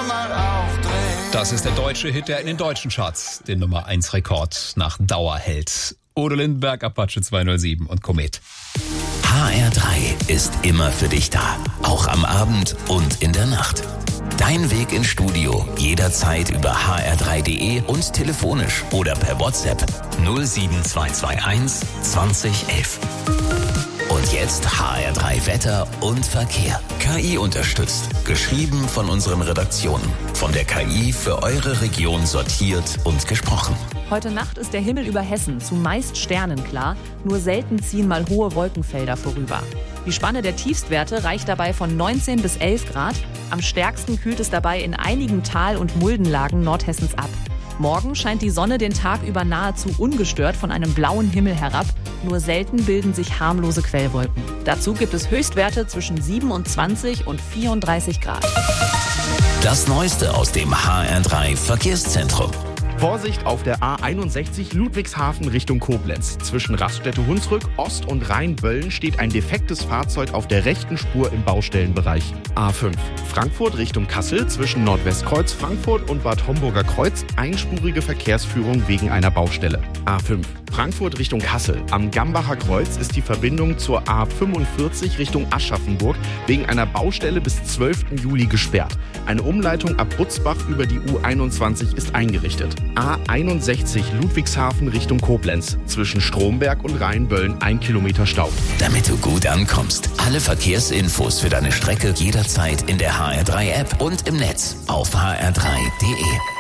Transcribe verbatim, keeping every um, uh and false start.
mal aufdrehen. Das ist der deutsche Hit, der in den deutschen Charts den Nummer eins Rekord nach Dauer hält. Udo Lindenberg, Apache zweihundertsieben und Komet. H R drei ist immer für dich da, auch am Abend und in der Nacht. Dein Weg ins Studio jederzeit über h r drei punkt d e und telefonisch oder per WhatsApp null sieben zwei zwei eins zwanzig elf. Und jetzt H R drei Wetter und Verkehr. K I unterstützt. Geschrieben von unseren Redaktionen. Von der K I für eure Region sortiert und gesprochen. Heute Nacht ist der Himmel über Hessen zumeist sternenklar. Nur selten ziehen mal hohe Wolkenfelder vorüber. Die Spanne der Tiefstwerte reicht dabei von neunzehn bis elf Grad. Am stärksten kühlt es dabei in einigen Tal- und Muldenlagen Nordhessens ab. Morgen scheint die Sonne den Tag über nahezu ungestört von einem blauen Himmel herab. Nur selten bilden sich harmlose Quellwolken. Dazu gibt es Höchstwerte zwischen siebenundzwanzig und vierunddreißig Grad. Das Neueste aus dem H R drei Verkehrszentrum. Vorsicht auf der A einundsechzig Ludwigshafen Richtung Koblenz. Zwischen Raststätte-Hunsrück, Ost- und Rheinböllen steht ein defektes Fahrzeug auf der rechten Spur im Baustellenbereich. A fünf Frankfurt Richtung Kassel zwischen Nordwestkreuz Frankfurt und Bad Homburger Kreuz einspurige Verkehrsführung wegen einer Baustelle. A fünf Frankfurt Richtung Kassel. Am Gambacher Kreuz ist die Verbindung zur A fünfundvierzig Richtung Aschaffenburg wegen einer Baustelle bis zwölften Juli gesperrt. Eine Umleitung ab Butzbach über die U einundzwanzig ist eingerichtet. A einundsechzig Ludwigshafen Richtung Koblenz. Zwischen Stromberg und Rheinböllen ein Kilometer Stau. Damit du gut ankommst. Alle Verkehrsinfos für deine Strecke jederzeit in der H R drei App und im Netz auf h r drei punkt d e.